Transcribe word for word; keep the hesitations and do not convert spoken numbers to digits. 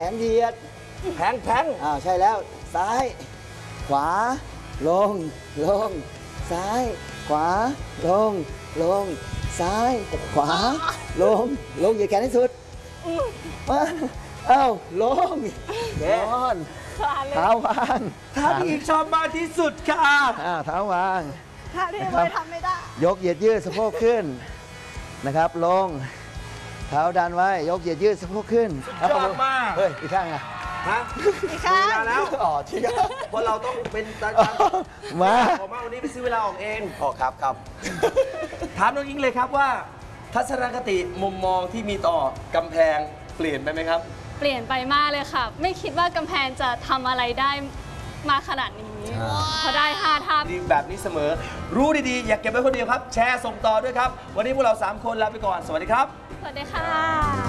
แผงเหยียดแผงแผงอ้าวใช่แล้วซ้ายขวาลงลงซ้ายขวาลงลงซ้ายขวาลงลงเหยียดแขนให้สุดมาเอ้าลงนอนเท้าวางท่าที่อีกชอบมากที่สุดค่ะอ่าเท้าวางท่าที่ไม่ทำไม่ได้ยกเหยียดยืดสะโพกขึ้นนะครับลงเท้าดันไว้ยกเหยียดยืดสะโพกขึ้นชอบมากเฮ้ยอีกข้างอ่ะฮะอีกข้างแล้วอ๋อที่เพราะเราต้องเป็นตามาออกมาวันนี้ไปซื้อเวลาออกเองอ๋อครับครับถามน้องอิงเลยครับว่าทัศนคติมุมมองที่มีต่อกำแพงเปลี่ยนไปไหมครับเปลี่ยนไปมากเลยค่ะไม่คิดว่ากำแพงจะทำอะไรได้มาขนาดนี้พอได้ห้าท่าดีแบบนี้เสมอรู้ดีๆอย่าเก็บไว้คนเดียวครับแชร์ส่งต่อด้วยครับวันนี้พวกเราสามคนลาไปก่อนสวัสดีครับสวัสดีค่ะ